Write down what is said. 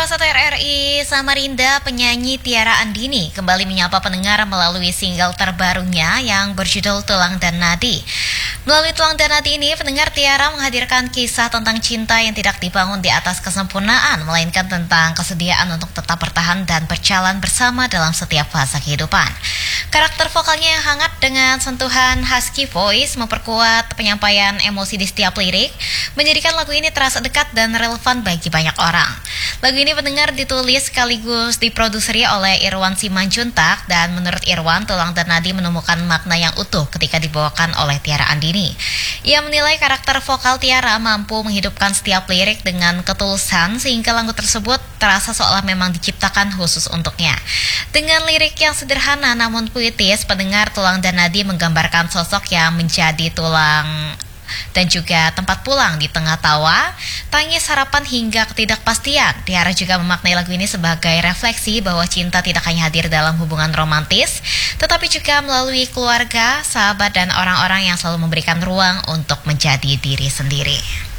Pemirsa RRI Samarinda, penyanyi Tiara Andini kembali menyapa pendengar melalui single terbarunya yang berjudul Tulang dan Nadi. Melalui Tulang dan Nadi ini, pendengar Tiara menghadirkan kisah tentang cinta yang tidak dibangun di atas kesempurnaan, melainkan tentang kesediaan untuk tetap bertahan dan berjalan bersama dalam setiap fase kehidupan. Karakter vokalnya yang hangat dengan sentuhan husky voice memperkuat penyampaian emosi di setiap lirik, menjadikan lagu ini terasa dekat dan relevan bagi banyak orang. Lagu ini pendengar ditulis sekaligus diproduseri oleh Irwan Simanjuntak, dan menurut Irwan, Tulang dan Nadi menemukan makna yang utuh ketika dibawakan oleh Tiara Andini. Ia menilai karakter vokal Tiara mampu menghidupkan setiap lirik dengan ketulusan sehingga lagu tersebut terasa seolah memang diciptakan khusus untuknya. Dengan lirik yang sederhana namun puitis, pendengar Tulang dan Nadi menggambarkan sosok yang menjadi tulang dan juga tempat pulang di tengah tawa, tangis, harapan hingga ketidakpastian. Tiara juga memaknai lagu ini sebagai refleksi bahwa cinta tidak hanya hadir dalam hubungan romantis, tetapi juga melalui keluarga, sahabat, dan orang-orang yang selalu memberikan ruang untuk menjadi diri sendiri.